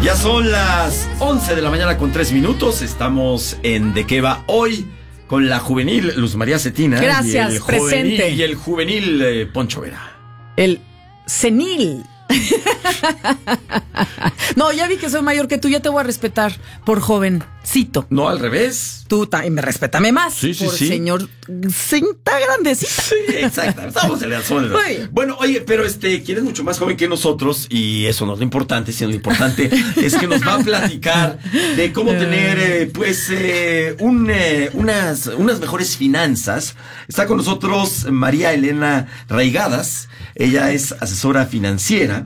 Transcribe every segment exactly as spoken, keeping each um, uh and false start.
Ya son las once de la mañana con tres minutos. Estamos en De Qué Va Hoy con la juvenil Luz María Cetina. Gracias, y el presente. Juvenil, y el juvenil eh, Poncho Vera. El senil. No, ya vi que soy mayor que tú, ya te voy a respetar por jovencito. No, al revés. Tú también me respétame más. Sí, sí, por sí. señor cinta grandecita. Sí, exacto. Estamos en la zona. Muy bien. Bueno, oye, pero este, quien es mucho más joven que nosotros, y eso no es lo importante, sino lo importante es que nos va a platicar de cómo tener, eh, pues, eh, un, eh, unas, unas mejores finanzas. Está con nosotros María Elena Raigadas. Ella es asesora financiera.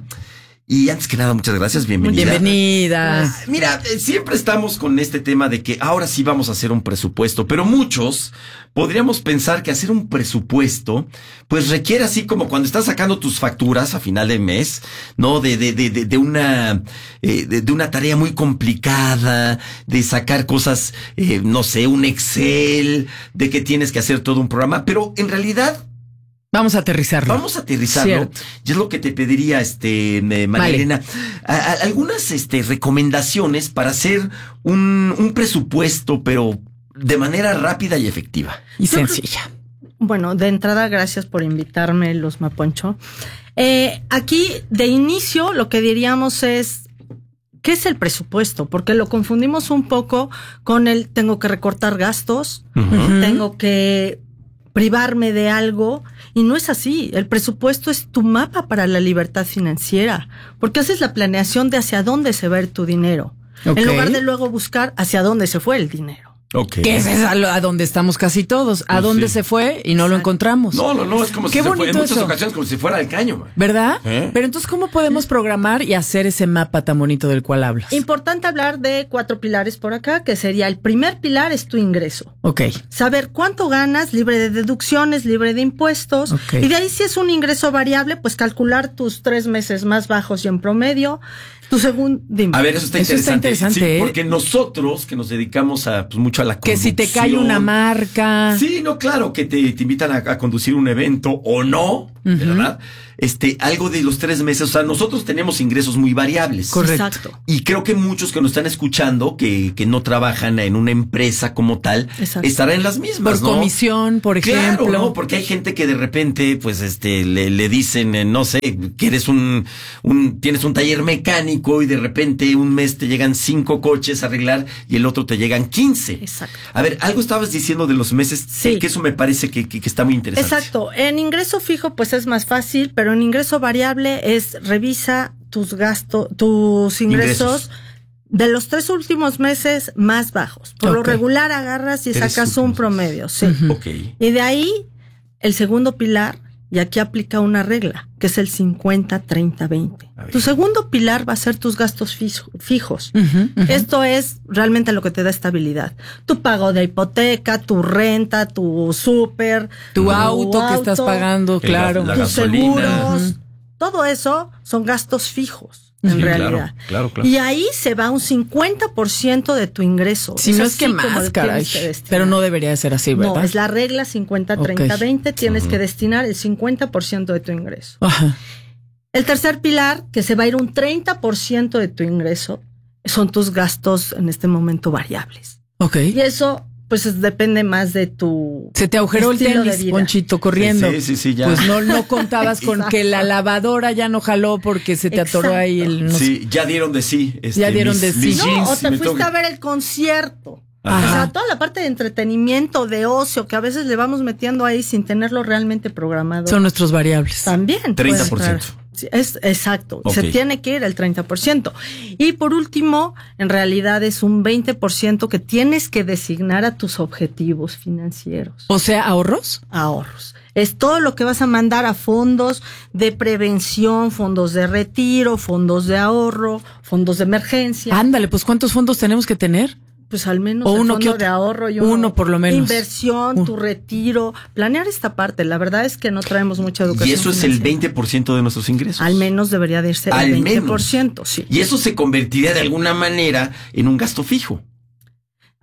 Y antes que nada, muchas gracias, bienvenida. Bienvenida. Mira, eh, siempre estamos con este tema de que ahora sí vamos a hacer un presupuesto, pero muchos podríamos pensar que hacer un presupuesto, pues requiere así como cuando estás sacando tus facturas a final de mes, ¿no? De, de, de, de, de una, eh, de, de una tarea muy complicada, de sacar cosas, eh, no sé, un Excel, de que tienes que hacer todo un programa, pero en realidad, Vamos a aterrizarlo. Vamos a aterrizarlo. Cierto. Y es lo que te pediría, este, María Vale. Elena. A, a, algunas, este, recomendaciones para hacer un, un presupuesto, pero de manera rápida y efectiva. Y sencilla. Bueno, de entrada, gracias por invitarme, Luz Maponcho. Eh, aquí, de inicio, lo que diríamos es, ¿qué es el presupuesto? Porque lo confundimos un poco con el tengo que recortar gastos, Uh-huh. tengo que privarme de algo, y no es así. El presupuesto es tu mapa para la libertad financiera, porque haces la planeación de hacia dónde se va a ir tu dinero, Ok. en lugar de luego buscar hacia dónde se fue el dinero. Ok. Que ese es a, lo- a donde estamos casi todos. ¿A Pues dónde sí. se fue y no lo Exacto. encontramos? No, no, no, es como Qué si se fuera, bonito en muchas eso. ocasiones como si fuera al caño, man. ¿Verdad? ¿Eh? Pero entonces, ¿cómo podemos programar y hacer ese mapa tan bonito del cual hablas? Importante hablar de cuatro pilares por acá, que sería el primer pilar es tu ingreso. Ok. Saber cuánto ganas, libre de deducciones, libre de impuestos. Ok. Y de ahí, si es un ingreso variable, pues calcular tus tres meses más bajos y en promedio. Tu segundo, dime. A ver, eso está Eso está interesante. interesante, Sí, ¿eh? porque nosotros que nos dedicamos a, pues, mucho a la Que si te cae conducción. una marca. Sí, no, claro, que te, te invitan a, a conducir un evento o no, Ujú. ¿verdad? Este, algo de los tres meses, o sea, nosotros tenemos ingresos muy variables. Correcto. Exacto. Y creo que muchos que nos están escuchando, que, que no trabajan en una empresa como tal, Exacto. estarán en las mismas, Por ¿no? comisión, por Claro, ejemplo. ¿no? Porque hay gente que de repente, pues, este, le, le dicen, eh, no sé, que eres un, un, tienes un taller mecánico y de repente un mes te llegan cinco coches a arreglar y el otro te llegan quince. Exacto. A ver, algo estabas diciendo de los meses, Sí. que eso me parece que, que, que está muy interesante. Exacto. En ingreso fijo, pues es más fácil, pero en ingreso variable es revisa tus gastos, tus ingresos, Ingresos. de los tres últimos meses más bajos. Por lo Ok. regular agarras y Tres sacas un últimos promedio, sí. Ujú. Ok. Y de ahí, el segundo pilar, y aquí aplica una regla, que es el cincuenta, treinta, veinte. A ver. Tu segundo pilar va a ser tus gastos fijo- fijos. Ujú, ujú. Esto es realmente lo que te da estabilidad. Tu pago de hipoteca, tu renta, tu súper, Tu auto que estás pagando, Que claro. la- tus gasolina. seguros. Ujú. Todo eso son gastos fijos, en Sí, realidad. claro, claro, claro. Y ahí se va un cincuenta por ciento de tu ingreso. Si no es así que como más, lo caray. tienes que destinar. Pero no debería de ser así, ¿verdad? No, es la regla cincuenta, treinta, Ok. veinte. Tienes que destinar el cincuenta por ciento de tu ingreso. Ajá. El tercer pilar, que se va a ir un treinta por ciento de tu ingreso, son tus gastos en este momento variables. Ok. Y eso, pues, es- depende más de tu Se te agujeró el estilo de tenis, vida. Ponchito, corriendo. Sí, sí, sí, ya. Pues no, no contabas con Exacto. que la lavadora ya no jaló porque se te atoró Exacto. ahí el... no sé. Sí, ya dieron de sí. Este, Ya dieron mis- de sí. mis No, jeans, o te me fuiste tengo- a ver el concierto. Ajá. O sea, toda la parte de entretenimiento, de ocio, que a veces le vamos metiendo ahí sin tenerlo realmente programado. Son nuestros variables. También. treinta puede por ciento. entrar. Sí, es exacto. Ok. Se tiene que ir el treinta por ciento. Y por último, en realidad es un veinte por ciento que tienes que designar a tus objetivos financieros. O sea, ahorros. Ahorros. Es todo lo que vas a mandar a fondos de prevención, fondos de retiro, fondos de ahorro, fondos de emergencia. Ándale, pues ¿cuántos fondos tenemos que tener? Pues al menos O el uno fondo que otro. de ahorro y Uno por lo menos. Inversión, Uh. tu retiro, planear esta parte. La verdad es que no traemos mucha educación. Y eso es el financiera. veinte por ciento de nuestros ingresos. Al menos debería de ser Al el veinte por ciento, menos. sí. Y eso se convertiría de alguna manera en un gasto fijo.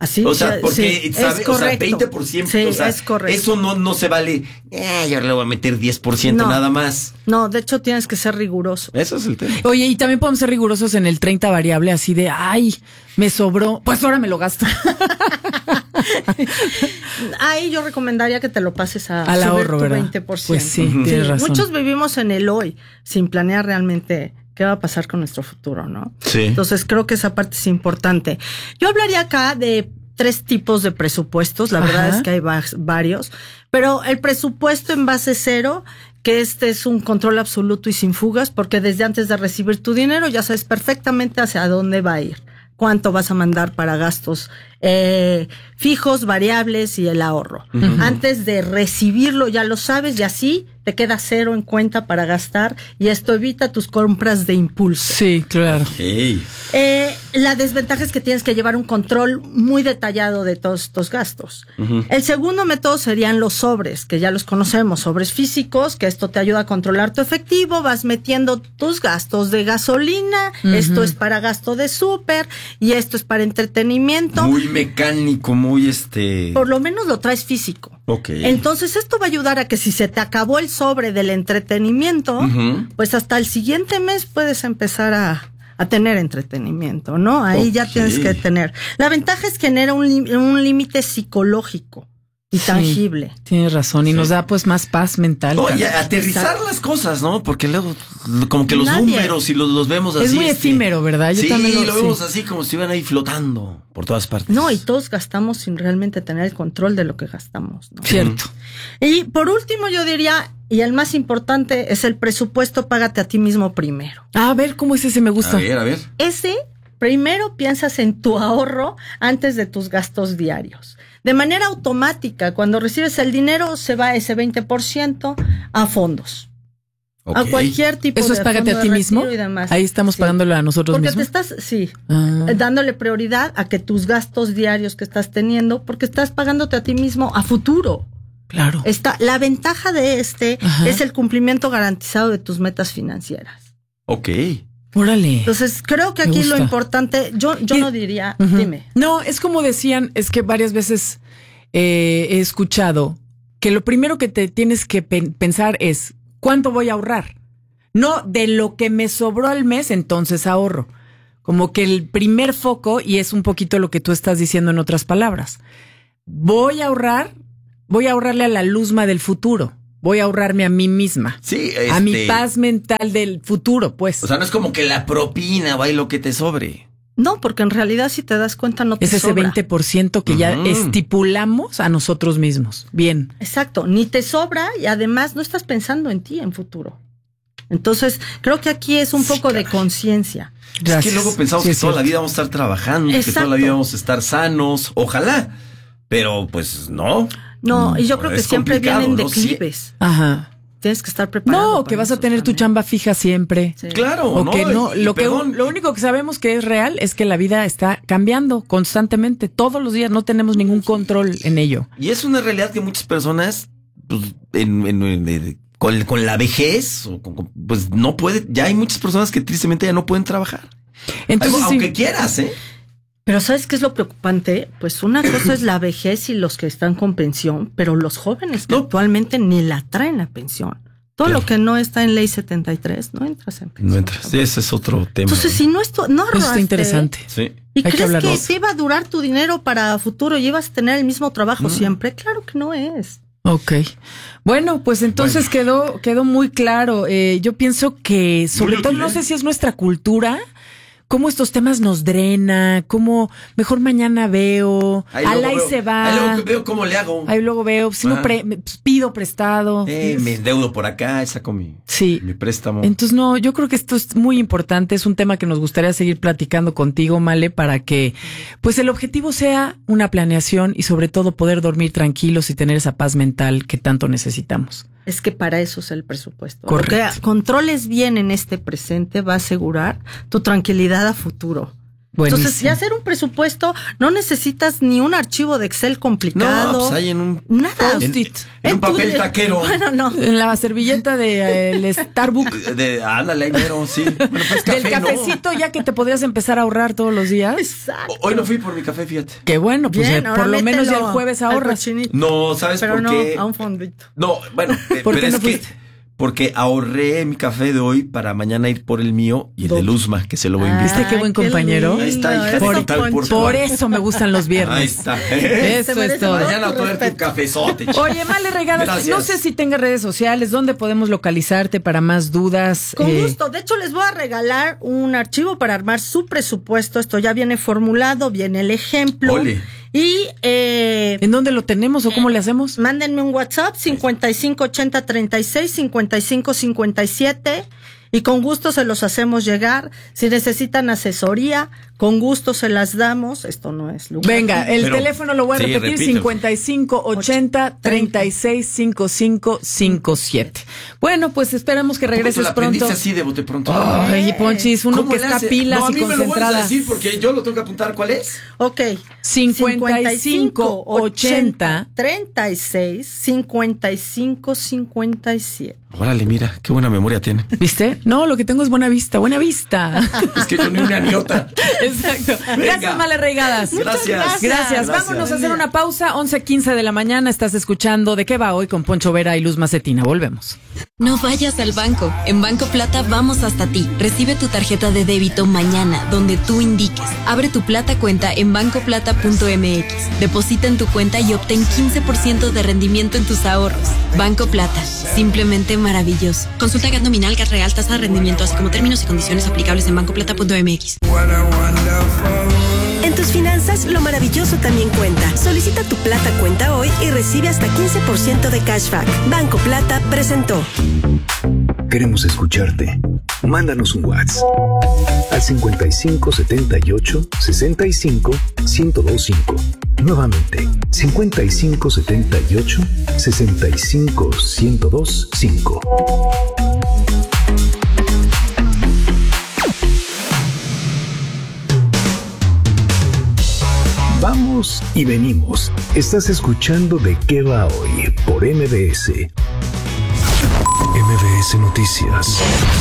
Así, O sea, porque, sí, ¿sabe? es O sea, correcto. veinte por ciento. Sí, o sea, es correcto. eso no, no se vale. Eh, yo le voy a meter diez por ciento No. nada más. No, de hecho tienes que ser riguroso. Eso es el tema. Oye, y también podemos ser rigurosos en el treinta variable, así de, ay, me sobró, pues ahora me lo gasto. Ahí yo recomendaría que te lo pases a Al subir ahorro, tu ¿verdad? veinte por ciento. Pues sí, Ujú. tienes razón. Muchos vivimos en el hoy sin planear realmente qué va a pasar con nuestro futuro, ¿no? Sí. Entonces creo que esa parte es importante. Yo hablaría acá de tres tipos de presupuestos, la Ajá. verdad es que hay va- varios, pero el presupuesto en base cero, que este es un control absoluto y sin fugas, porque desde antes de recibir tu dinero ya sabes perfectamente hacia dónde va a ir, cuánto vas a mandar para gastos eh, fijos, variables y el ahorro. Ujú. Antes de recibirlo ya lo sabes y así te queda cero en cuenta para gastar y esto evita tus compras de impulso. Sí, claro. Hey. Eh, la desventaja es que tienes que llevar un control muy detallado de todos estos gastos. Ujú. El segundo método serían los sobres, que ya los conocemos, sobres físicos, que esto te ayuda a controlar tu efectivo, vas metiendo tus gastos de gasolina, Ujú. esto es para gasto de súper y esto es para entretenimiento. Muy mecánico, muy este. Por lo menos lo traes físico. Ok. Entonces esto va a ayudar a que si se te acabó el sobre del entretenimiento, Ujú. pues hasta el siguiente mes puedes empezar a, a tener entretenimiento, ¿no? Ahí ya Ok. tienes que tener. La ventaja es que genera un, lim- un límite psicológico y Sí. tangible. Tienes razón, y Sí. nos da pues más paz mental. No, y cara. aterrizar Exacto. las cosas, ¿no? Porque luego, como que los Nadie. números y los, los vemos así. Es muy este, efímero, ¿verdad? Yo sí, también lo- lo vemos sí. así como si estuvieran ahí flotando por todas partes. No, y todos gastamos sin realmente tener el control de lo que gastamos, ¿no? Cierto. Y por último yo diría, y el más importante, es el presupuesto, págate a ti mismo primero. A ver, ¿cómo es ese? Me gusta. A ver, a ver. Ese, primero piensas en tu ahorro antes de tus gastos diarios. De manera automática, cuando recibes el dinero, se va ese veinte por ciento a fondos. A Ok. cualquier tipo ¿Eso de es págate fondo a ti de mismo? retiro y demás. Ahí estamos Sí. pagándolo a nosotros Porque mismos. te estás, sí, Ah, eh, dándole prioridad a que tus gastos diarios que estás teniendo, porque estás pagándote a ti mismo a futuro. claro. Está, la ventaja de este Ajá. es el cumplimiento garantizado de tus metas financieras. Ok. Órale. Entonces, creo que Me aquí lo gusta. importante, yo, yo Y- no diría, Ujú. dime. No, es como decían, es que varias veces eh, he escuchado que lo primero que te tienes que pen- pensar es ¿cuánto voy a ahorrar? No de lo que me sobró al mes, entonces ahorro. Como que el primer foco, y es un poquito lo que tú estás diciendo en otras palabras, voy a ahorrar, voy a ahorrarle a la luzma del futuro, voy a ahorrarme a mí misma, Sí, a mi este, paz mental del futuro, pues. O sea, no es como que la propina va y lo que te sobre. No, porque en realidad si te das cuenta no te Es ese sobra. veinte por ciento que ya Ujú. estipulamos a nosotros mismos. Bien. Exacto, ni te sobra y además no estás pensando en ti en futuro. Entonces, creo que aquí es un Sí, poco de caray. conciencia. Es que luego pensamos Sí, que es toda la cierto. vida vamos a estar trabajando, que toda Exacto. la vida vamos a estar sanos. Ojalá. Pero pues no. No, y yo creo que es siempre complicado, vienen ¿no? Sí. declives. Ajá. Tienes que estar preparado. No, que para vas a eso tener tu también. chamba fija siempre. Sí. Claro, O ¿no? que no, Y- lo y que perdón, lo único que sabemos que es real es que la vida está cambiando constantemente, todos los días, no tenemos ningún control en ello. Y es una realidad que muchas personas, pues, en, en- en- en- con, con la vejez, o con- con- pues no puede, ya hay muchas personas que tristemente ya no pueden trabajar. Entonces, Algo- sí, aunque quieras, ¿eh? Pero ¿sabes qué es lo preocupante? Pues una cosa es la vejez y los que están con pensión, pero los jóvenes que No. actualmente ni la traen la pensión. Todo Claro. lo que no está en ley setenta y tres, no entras en pensión. No entras. Sí, ese es otro tema. Entonces, si no esto, no eso ahorraste, está interesante. Sí. ¿y hay que crees hablarlo. que te iba a durar tu dinero para futuro y ibas a tener el mismo trabajo Mm. siempre? Claro que no es. Ok. Bueno, pues entonces quedó, quedó muy claro. Eh, yo pienso que, sobre Muy todo, útil, no ¿eh? sé si es nuestra cultura, cómo estos temas nos drena, cómo mejor mañana veo, Ahí al luego ahí veo- se va. Ahí luego veo cómo le hago. Ahí luego veo, si no Ajá. pre- me- pues, pido prestado. Eh, me endeudo por acá, saco mi, Sí. mi préstamo. Entonces, no, yo creo que esto es muy importante, es un tema que nos gustaría seguir platicando contigo, Male, para que, pues, el objetivo sea una planeación y sobre todo poder dormir tranquilos y tener esa paz mental que tanto necesitamos. Es que para eso es el presupuesto. Correcto. Lo que controles bien en este presente va a asegurar tu tranquilidad a futuro. Buenísimo. Entonces, ya hacer un presupuesto, no necesitas ni un archivo de Excel complicado. No, pues hay en un nada. Post-it. En, en un papel tu, taquero. Bueno, no. En la servilleta del de, Starbucks. De, de ándale, mero, sí. Bueno, pues café, del cafecito, ¿no? Ya que te podrías empezar a ahorrar todos los días. Exacto. Hoy no fui por mi café, fíjate. Qué bueno, pues Bien, ya, por lo menos ya el jueves ahorras. No, ¿sabes pero por no, qué? a un fondito. No, bueno, eh, ¿Por pero qué es no que fuiste? porque ahorré mi café de hoy para mañana ir por el mío y el de Luzma, que se lo voy a invitar. ¿Viste qué buen compañero? Ahí está, hija, por, tal, por, por eso me gustan los viernes. Ahí está. Eso es todo. Mañana a traerte un cafezote. Oye, Male Regadas, Gracias. no sé si tengas redes sociales, ¿dónde podemos localizarte para más dudas? Con Eh, gusto. De hecho, les voy a regalar un archivo para armar su presupuesto. Esto ya viene formulado, viene el ejemplo. Ole. Y eh, ¿En dónde lo tenemos o cómo le hacemos? mándenme un WhatsApp cincuenta y cinco ochenta treinta y seis cincuenta y cinco cincuenta y siete y con gusto se los hacemos llegar. Si necesitan asesoría, con gusto se las damos. Esto no es lugar. Venga, el Pero- teléfono lo voy a sí, repetir, repítelo. cincuenta y cinco ochenta treinta y seis cincuenta y cinco cincuenta y siete. Bueno, pues esperamos que regreses ¿Cómo te la aprendiste pronto. así de bote pronto? Ay, Ponchis, uno ¿Cómo que le está hace? pilas No, a y mí me lo vuelves a concentrada. decir porque yo lo tengo que apuntar. ¿Cuál es? Ok. cincuenta y cinco ochenta treinta y seis cincuenta y cinco cincuenta y siete. Órale, mira, qué buena memoria tiene. ¿Viste? No, lo que tengo es buena vista, buena vista. Es que yo ni una ni otra. Exacto. Gracias, Male Regadas. Gracias. gracias. Gracias. Vámonos a hacer una pausa. once quince de la mañana. Estás escuchando ¿De qué va hoy? Con Poncho Vera y Luz Macetina. Volvemos. No vayas al banco. En Banco Plata vamos hasta ti. Recibe tu tarjeta de débito mañana, donde tú indiques. Abre tu Plata cuenta en banco plata punto m x. Deposita en tu cuenta y obtén quince por ciento de rendimiento en tus ahorros. Banco Plata. Simplemente maravilloso. Consulta G A T nominal, G A T real, tasa de rendimiento, así como términos y condiciones aplicables en banco plata punto m x. En tus finanzas, lo maravilloso también cuenta. Solicita tu Plata cuenta hoy y recibe hasta quince por ciento de cashback. Banco Plata presentó. Queremos escucharte. Mándanos un WhatsApp al cincuenta y cinco setenta y ocho sesenta y cinco ciento veinticinco. Nuevamente, cincuenta y cinco setenta y ocho sesenta y cinco ciento veinticinco. Vamos y venimos. Estás escuchando ¿De qué va hoy? Por M B S. M B S Noticias.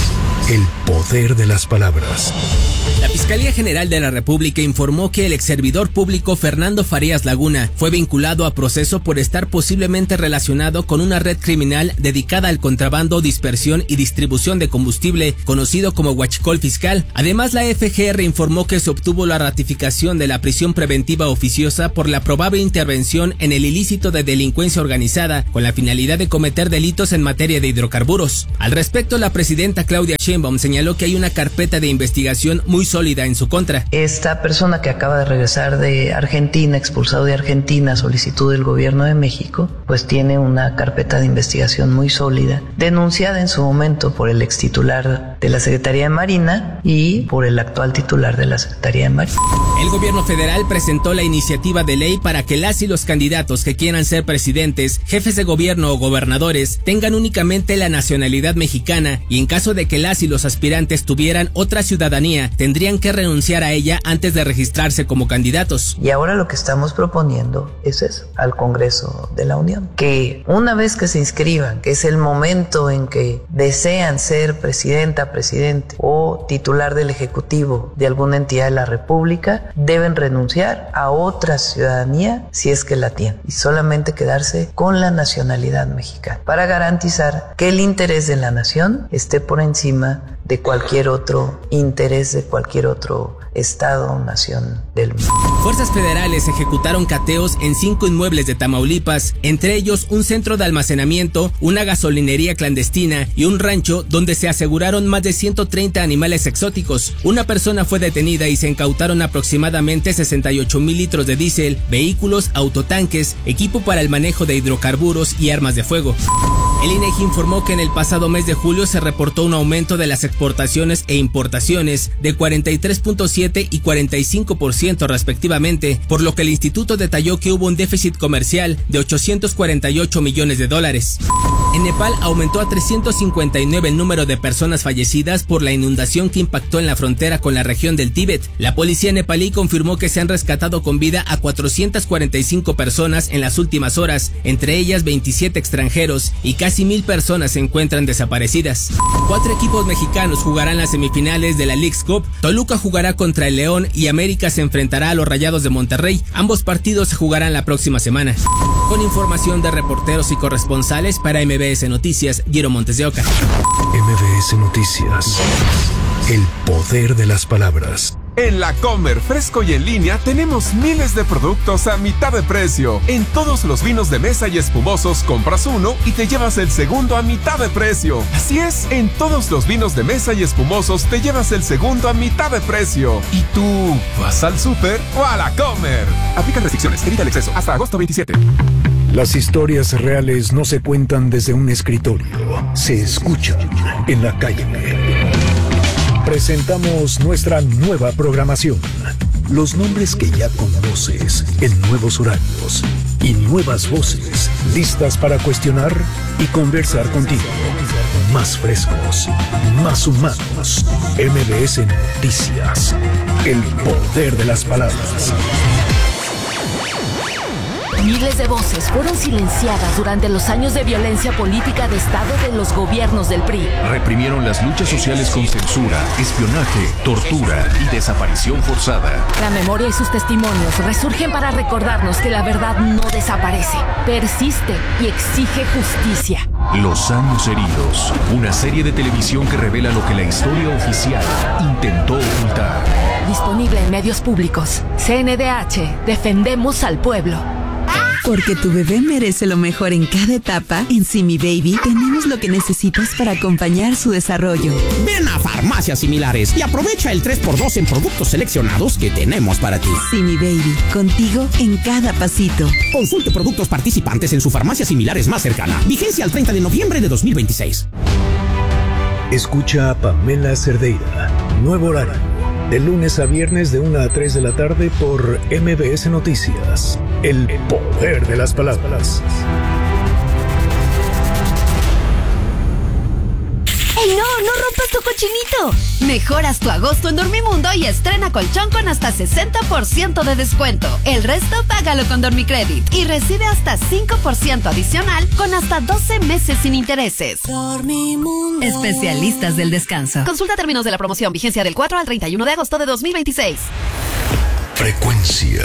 El poder de las palabras. La Fiscalía General de la República informó que el exservidor público Fernando Farías Laguna fue vinculado a proceso por estar posiblemente relacionado con una red criminal dedicada al contrabando, dispersión y distribución de combustible, conocido como huachicol fiscal. Además, la F G R informó que se obtuvo la ratificación de la prisión preventiva oficiosa por la probable intervención en el ilícito de delincuencia organizada con la finalidad de cometer delitos en materia de hidrocarburos. Al respecto, la presidenta Claudia Sheinbaum señaló que hay una carpeta de investigación muy sólida en su contra. Esta persona que acaba de regresar de Argentina, expulsado de Argentina, solicitud del gobierno de México, pues tiene una carpeta de investigación muy sólida, denunciada en su momento por el ex titular de la Secretaría de Marina y por el actual titular de la Secretaría de Marina. El gobierno federal presentó la iniciativa de ley para que las y los candidatos que quieran ser presidentes, jefes de gobierno o gobernadores tengan únicamente la nacionalidad mexicana y en caso de que las y los aspirantes tuvieran otra ciudadanía, tendrían que renunciar a ella antes de registrarse como candidatos. Y ahora lo que estamos proponiendo es eso, al Congreso de la Unión, que una vez que se inscriban, que es el momento en que desean ser presidenta, presidente o titular del Ejecutivo de alguna entidad de la República, deben renunciar a otra ciudadanía si es que la tienen y solamente quedarse con la nacionalidad mexicana para garantizar que el interés de la nación esté por encima de cualquier otro interés de cualquier otro estado o nación del mundo. Fuerzas federales ejecutaron cateos en cinco inmuebles de Tamaulipas, entre ellos un centro de almacenamiento, una gasolinería clandestina y un rancho donde se aseguraron más de ciento treinta animales exóticos. Una persona fue detenida y se incautaron aproximadamente sesenta y ocho mil litros de diésel, vehículos, autotanques, equipo para el manejo de hidrocarburos y armas de fuego. El INEGI informó que en el pasado mes de julio se reportó un aumento de las exportaciones exportaciones e importaciones de cuarenta y tres punto siete y cuarenta y cinco por ciento respectivamente, por lo que el instituto detalló que hubo un déficit comercial de ochocientos cuarenta y ocho millones de dólares. En Nepal aumentó a trescientos cincuenta y nueve el número de personas fallecidas por la inundación que impactó en la frontera con la región del Tíbet. La policía nepalí confirmó que se han rescatado con vida a cuatrocientas cuarenta y cinco personas en las últimas horas, entre ellas veintisiete extranjeros, y casi mil personas se encuentran desaparecidas. Cuatro equipos mexicanos jugarán las semifinales de la Leagues Cup. Toluca jugará contra el León y América se enfrentará a los Rayados de Monterrey. Ambos partidos se jugarán la próxima semana. Con información de reporteros y corresponsales para M B S Noticias, Guiro Montes de Oca. M B S Noticias. El poder de las palabras. En La Comer, fresco y en línea, tenemos miles de productos a mitad de precio. En todos los vinos de mesa y espumosos, compras uno y te llevas el segundo a mitad de precio. Así es, en todos los vinos de mesa y espumosos te llevas el segundo a mitad de precio. ¿Y tú vas al súper o a La Comer? Aplica restricciones, evita el exceso. Hasta agosto veintisiete. Las historias reales no se cuentan desde un escritorio, se escuchan en la calle. Presentamos nuestra nueva programación. Los nombres que ya conoces en nuevos horarios y nuevas voces listas para cuestionar y conversar contigo. Más frescos, más humanos. M B S Noticias. El poder de las palabras. Miles de voces fueron silenciadas durante los años de violencia política de Estado de los gobiernos del P R I. Reprimieron las luchas sociales con censura, espionaje, tortura y desaparición forzada. La memoria y sus testimonios resurgen para recordarnos que la verdad no desaparece, persiste y exige justicia. Los años heridos, una serie de televisión que revela lo que la historia oficial intentó ocultar. Disponible en medios públicos. C N D H, defendemos al pueblo. Porque tu bebé merece lo mejor en cada etapa, en Simi Baby tenemos lo que necesitas para acompañar su desarrollo. Ven a Farmacias Similares y aprovecha el tres por dos en productos seleccionados que tenemos para ti. Simi Baby, contigo en cada pasito. Consulte productos participantes en su farmacia Similares más cercana. Vigencia al treinta de noviembre de dos mil veintiséis. Escucha a Pamela Cerdeira. Nuevo horario. De lunes a viernes de una a tres de la tarde por M B S Noticias. El poder de las palabras. ¡Ey, no! ¡No rompas tu cochinito! Mejoras tu agosto en Dormimundo y estrena colchón con hasta sesenta por ciento de descuento. El resto págalo con Dormicredit y recibe hasta cinco por ciento adicional con hasta doce meses sin intereses. Dormimundo. Especialistas del descanso. Consulta términos de la promoción. Vigencia del cuatro al treinta y uno de agosto de dos mil veintiséis. Frecuencia